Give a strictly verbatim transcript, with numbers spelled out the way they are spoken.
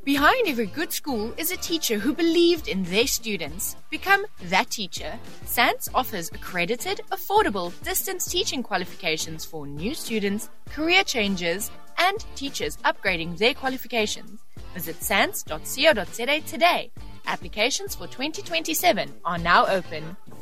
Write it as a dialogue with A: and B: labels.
A: Behind every good school is a teacher who believed in their students. Become that teacher. S A N S offers accredited, affordable, distance teaching qualifications for new students, career changers, and teachers upgrading their qualifications. Visit sans dot co dot za today. Applications for twenty twenty-seven are now open.